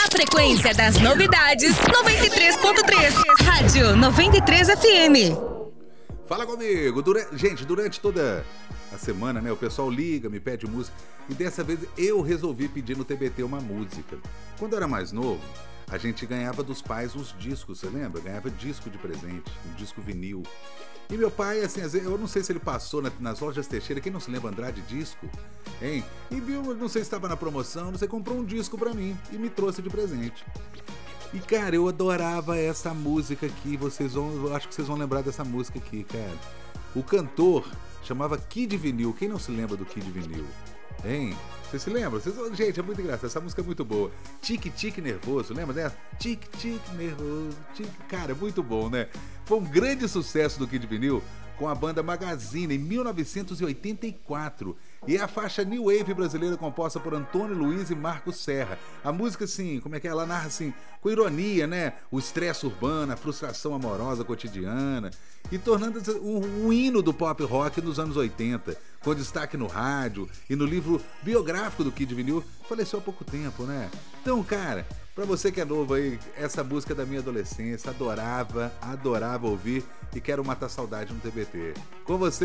A frequência das novidades, 93.3. Rádio 93 FM. Fala comigo. Durante toda a semana, né, o pessoal liga, me pede música. E dessa vez eu resolvi pedir no TBT uma música. Quando eu era mais novo, a gente ganhava dos pais uns discos, você lembra? Ganhava disco de presente, um disco vinil. E meu pai, assim, eu não sei se ele passou nas lojas Teixeira, quem não se lembra, Andrade Disco, hein? E viu, não sei se estava na promoção, não sei, comprou um disco pra mim e me trouxe de presente. E, cara, eu adorava essa música aqui, eu acho que vocês vão lembrar dessa música aqui, cara. O cantor chamava Kid Vinil, quem não se lembra do Kid Vinil? Hein? Vocês se lembram? Gente, é muito engraçado, essa música é muito boa. Tique Tique Nervoso, lembra dessa? Tique Tique Nervoso, tique... Cara, muito bom, né? Foi um grande sucesso do Kid Vinil com a banda Magazine em 1984. E é a faixa New Wave brasileira composta por Antônio Luiz e Marcos Serra. A música, assim, como é que é? Ela narra, assim, com ironia, né? O estresse urbano, a frustração amorosa cotidiana. E tornando-se um hino do pop rock nos anos 80, com destaque no rádio e no livro biográfico do Kid Vinil, faleceu há pouco tempo, né? Então, cara, pra você que é novo aí, essa música é da minha adolescência, adorava ouvir e quero matar saudade no TBT. Com você.